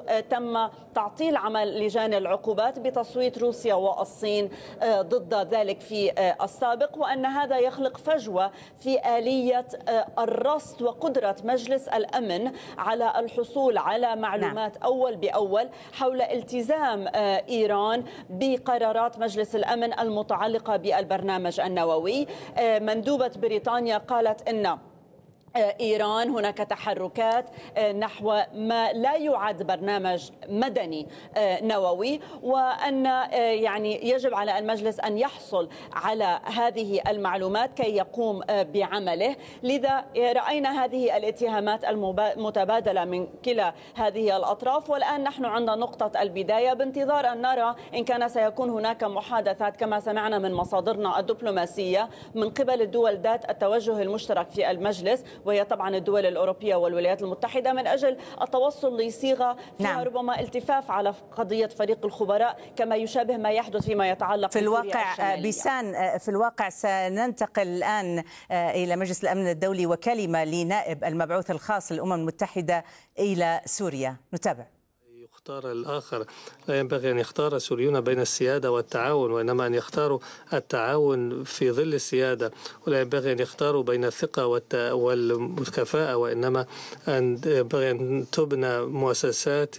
K: تم تعطيل عمل لجان العقوبات بتصويت روسيا والصين ضد ذلك في السابق، وأن هذا يخلق فجوة في آلية الرصد وقدرة مجلس الأمن على الحصول على معلومات أول بأول حول التزام إيران بقرارات مجلس الأمن المتعلقة بالبرنامج النووي. مندوبة بريطانيا قالت إن إيران هناك تحركات نحو ما لا يعد برنامج مدني نووي، وأن يعني يجب على المجلس أن يحصل على هذه المعلومات كي يقوم بعمله. لذا رأينا هذه الاتهامات المتبادلة من كلا هذه الأطراف، والآن نحن عند نقطة البداية بانتظار أن نرى إن كان سيكون هناك محادثات كما سمعنا من مصادرنا الدبلوماسية من قبل الدول ذات التوجه المشترك في المجلس، وهي طبعا الدول الأوروبية والولايات المتحدة، من أجل التوصل لصيغة فيها ربما التفاف على قضية فريق الخبراء كما يشابه ما يحدث فيما يتعلق
B: في الواقع. بيسان، في الواقع سننتقل الآن إلى مجلس الأمن الدولي وكلمة لنائب المبعوث الخاص للأمم المتحدة إلى سوريا. نتابع.
L: يختار الآخر، لا ينبغي أن يختار السوريون بين السيادة والتعاون، وإنما أن يختاروا التعاون في ظل السيادة، ولا ينبغي أن يختاروا بين الثقة والكفاءة، وإنما أن ينبغي أن تبنى مؤسسات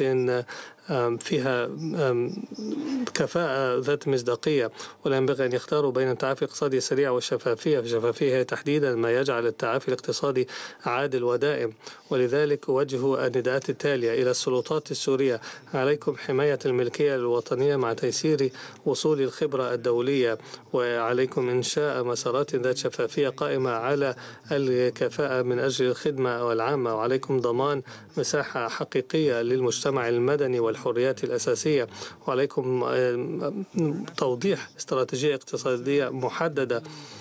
L: فيها كفاءة ذات مصداقية، ولا ينبغي أن يختاروا بين التعافي الاقتصادي السريع والشفافية. الشفافية هي تحديدا ما يجعل التعافي الاقتصادي عادل ودائم. ولذلك أوجه النداءات التالية إلى السلطات السورية: عليكم حماية الملكية الوطنية مع تيسير وصول الخبرة الدولية، وعليكم إنشاء مسارات ذات شفافية قائمة على الكفاءة من أجل الخدمة العامة، وعليكم ضمان مساحة حقيقية للمجتمع المدني والحريات الأساسية، وعليكم توضيح استراتيجية اقتصادية محددة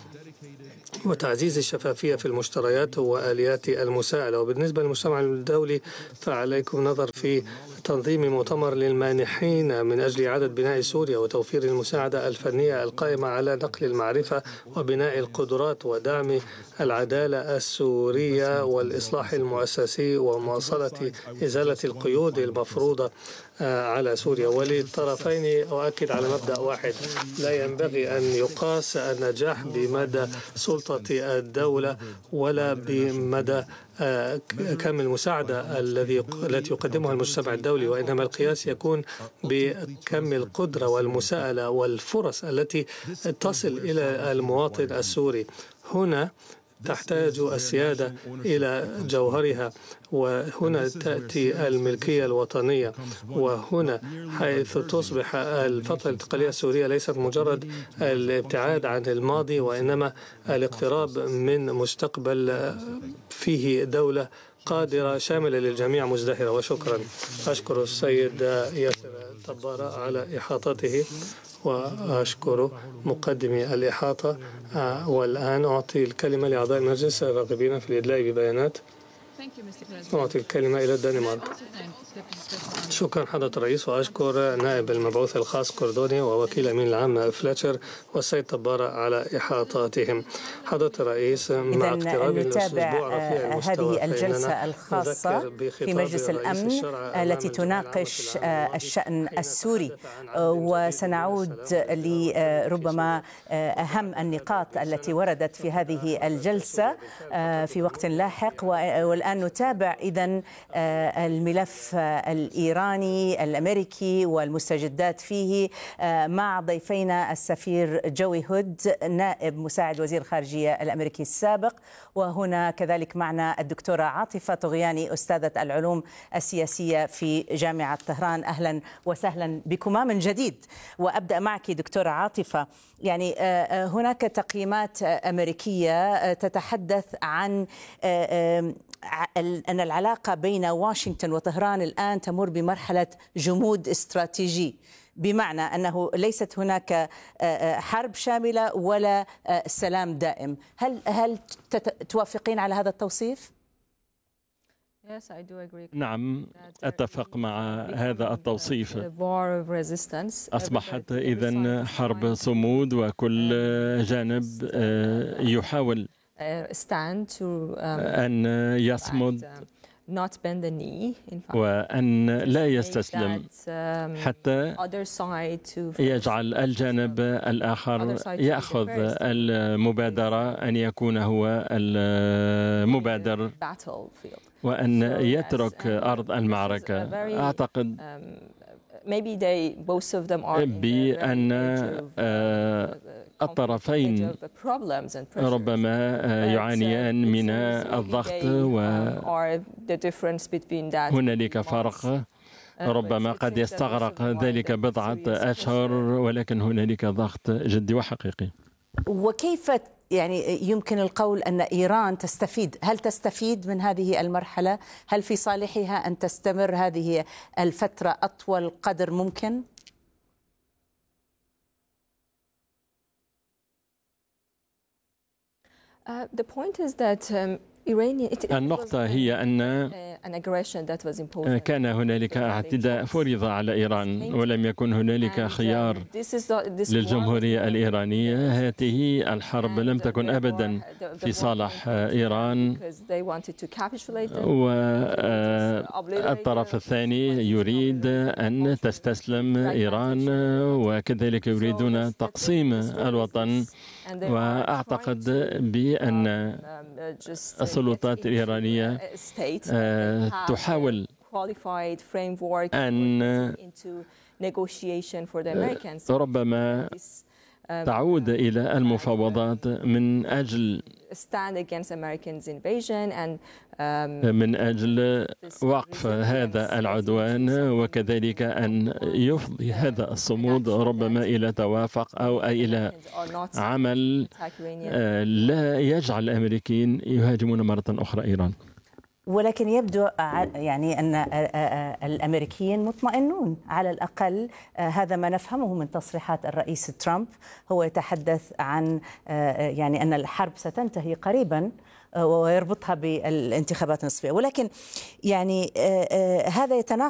L: وتعزيز الشفافية في المشتريات وآليات المساءلة. وبالنسبة للمجتمع الدولي فعليكم نظر في تنظيم مؤتمر للمانحين من أجل إعادة بناء سوريا وتوفير المساعدة الفنية القائمة على نقل المعرفة وبناء القدرات ودعم العدالة السورية والإصلاح المؤسسي ومواصلة إزالة القيود المفروضة على سوريا. وللطرفين أؤكد على مبدأ واحد: لا ينبغي أن يقاس النجاح بمدى سلطة الدولة ولا بمدى كم المساعدة التي يقدمها المجتمع الدولي، وإنما القياس يكون بكم القدرة والمساءلة والفرص التي تصل إلى المواطن السوري. هنا تحتاج السيادة إلى جوهرها، وهنا تأتي الملكية الوطنية، وهنا حيث تصبح الفترة الانتقالية السورية ليست مجرد الابتعاد عن الماضي، وإنما الاقتراب من مستقبل فيه دولة قادرة شاملة للجميع مزدهرة. وشكرا. أشكر السيد ياسر طبارة على إحاطته، وأشكر مقدمي الإحاطة. والآن أعطي الكلمة لأعضاء المجلس الراغبين في الإدلاء ببيانات. أعطي الكلمة إلى الدنمارك. شكرا حضرة الرئيس، وأشكر نائب المبعوث الخاص كوردوني ووكيل الأمين العام فلاتشر والسيد طبارة على إحاطاتهم. حضرة الرئيس، مع اقتراب الأسبوع رفيع المستوى
B: هذه الجلسة الخاصة في مجلس الأمن التي تناقش الشأن السوري، وسنعود لربما أهم النقاط التي وردت في هذه الجلسة في وقت لاحق. والآن نتابع إذن الملف الإيراني الأمريكي والمستجدات فيه مع ضيفينا السفير جوي هود نائب مساعد وزير الخارجية الأمريكي السابق، وهنا كذلك معنا الدكتورة عاطفة طغياني أستاذة العلوم السياسية في جامعة طهران. أهلا وسهلا بكما من جديد. وأبدأ معك دكتورة عاطفة. يعني هناك تقييمات أمريكية تتحدث عن أن العلاقة بين واشنطن وطهران الآن تمر بمرحلة جمود استراتيجي، بمعنى أنه ليست هناك حرب شاملة ولا سلام دائم. هل توافقين على هذا التوصيف؟
M: نعم، أتفق مع هذا التوصيف. أصبحت إذن حرب صمود، وكل جانب يحاول أن يصمد وأن لا يستسلم حتى يجعل الجانب الآخر يأخذ المبادرة، أن يكون هو المبادر وأن يترك أرض المعركة. أعتقد بأن الطرفين ربما يعانيان من الضغط، وهنالك فرق ربما قد يستغرق ذلك بضعة أشهر، ولكن هنالك ضغط جدي وحقيقي.
B: وكيف يعني يمكن القول أن إيران تستفيد؟ هل تستفيد من هذه المرحلة؟ هل في صالحها أن تستمر هذه الفترة أطول قدر ممكن؟
M: النقطة هي أن كان هنالك اعتداء فرض على إيران، ولم يكن هنالك خيار للجمهورية الإيرانية. هذه الحرب لم تكن أبدا في صالح إيران، والطرف الثاني يريد أن تستسلم إيران، وكذلك يريدون تقسيم الوطن. وأعتقد بأن السلطات الإيرانية تحاول أن ربما تعود إلى المفاوضات من أجل وقف هذا العدوان، وكذلك أن يفضي هذا الصمود ربما إلى توافق أو إلى عمل لا يجعل الأمريكيين يهاجمون مرة أخرى إيران.
B: ولكن يبدو يعني أن الأمريكيين مطمئنون، على الأقل هذا ما نفهمه من تصريحات الرئيس ترامب. هو يتحدث عن يعني أن الحرب ستنتهي قريبا ويربطها بالانتخابات النصفية، ولكن يعني هذا يتناقض